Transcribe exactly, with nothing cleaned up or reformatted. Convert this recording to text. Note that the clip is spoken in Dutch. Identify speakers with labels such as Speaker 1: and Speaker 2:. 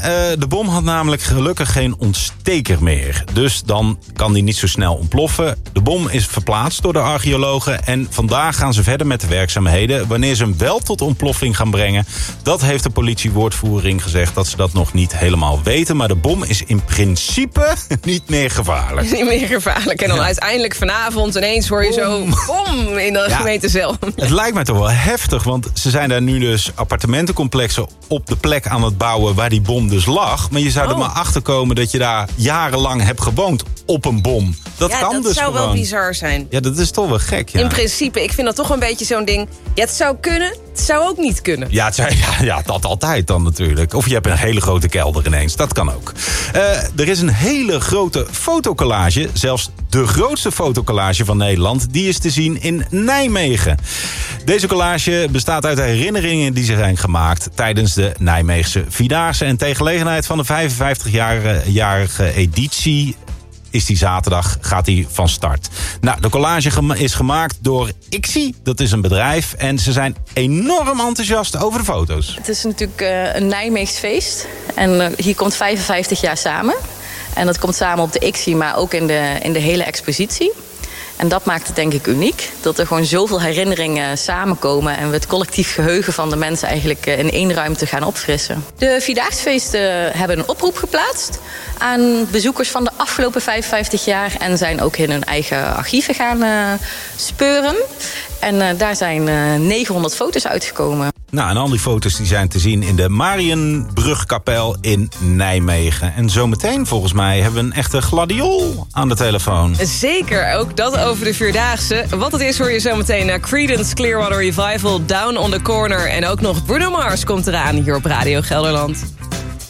Speaker 1: de bom had namelijk gelukkig geen ontsteker meer. Dus dan kan die niet zo snel ontploffen. De bom is verplaatst door de archeologen. En vandaag gaan ze verder met de werkzaamheden. Wanneer ze hem wel tot ontploffing gaan brengen, dat heeft de politiewoordvoering gezegd dat ze dat nog niet helemaal weten. Maar de bom is in principe niet meer gevaarlijk.
Speaker 2: Niet meer gevaarlijk. En dan ja. uiteindelijk vanavond ineens hoor je zo bom in de ja, gemeente zelf.
Speaker 1: Het lijkt mij toch wel heftig, want ze zijn daar nu dus appartementencomplexen op de plek aan het bouwen waar die bom dus lag. Maar je zou er oh. maar achter komen dat je daar jarenlang hebt gewoond op een bom. Dat
Speaker 2: ja,
Speaker 1: kan
Speaker 2: dat
Speaker 1: dus
Speaker 2: zou
Speaker 1: gewoon.
Speaker 2: wel bizar zijn.
Speaker 1: Ja, dat is toch wel gek. Ja.
Speaker 2: In principe, ik vind dat toch een beetje zo'n ding. Ja, het zou kunnen, het zou ook niet kunnen.
Speaker 1: Ja, het zou, ja, ja, dat altijd dan natuurlijk. Of je hebt een hele grote kelder ineens. Dat kan ook. Uh, er is een hele grote fotocollage. Zelfs de grootste fotocollage van Nederland. Die is te zien in Nijmegen. Deze collage bestaat uit herinneringen die ze zijn gemaakt tijdens de Nijmeegse Vierdaagse. En ter gelegenheid van de vijfenvijftigjarige editie is die zaterdag, gaat die van start. Nou, de collage is gemaakt door Ixie, dat is een bedrijf. En ze zijn enorm enthousiast over de foto's.
Speaker 3: Het is natuurlijk uh, een Nijmeegs feest. En uh, hier komt vijfenvijftig jaar samen. En dat komt samen op de Ixie, maar ook in de, in de hele expositie. En dat maakt het denk ik uniek. Dat er gewoon zoveel herinneringen samenkomen en we het collectief geheugen van de mensen eigenlijk in één ruimte gaan opfrissen. De Vierdaagsfeesten hebben een oproep geplaatst aan bezoekers van de afgelopen vijfenvijftig jaar. En zijn ook in hun eigen archieven gaan uh, speuren. En uh, daar zijn uh, negenhonderd foto's uitgekomen.
Speaker 1: Nou, en al die foto's die zijn te zien in de Mariënbrugkapel in Nijmegen. En zometeen, volgens mij, hebben we een echte gladiool aan de telefoon.
Speaker 2: Zeker, ook dat over de Vierdaagse. Wat het is hoor je zometeen naar Creedence Clearwater Revival, Down on the Corner. En ook nog Bruno Mars komt eraan hier op Radio Gelderland.